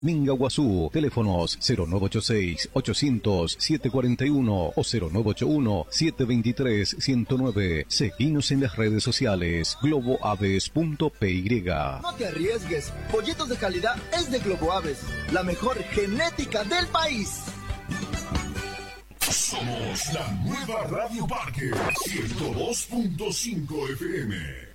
Mingaguazú, teléfonos 0986-800-741 o 0981-723-109. Seguinos en las redes sociales, globoaves.py. No te arriesgues, pollitos de calidad es de Globo Aves, la mejor genética del país. Somos la nueva Radio Parque 102.5 FM.